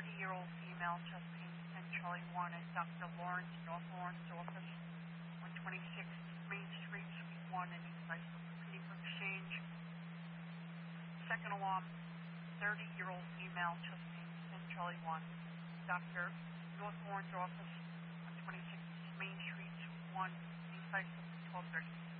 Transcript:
30-year-old female, chest pain, 10 Charlie 1 at Dr. Lawrence, North Lawrence office, 126 Main Street, Suite 1, and East Islip, repeating for exchange. Second alarm, 30-year-old female, chest pain, 10 Charlie 1, Dr. North Lawrence office, 126 Main Street, Suite 1, East Islip, 12:30.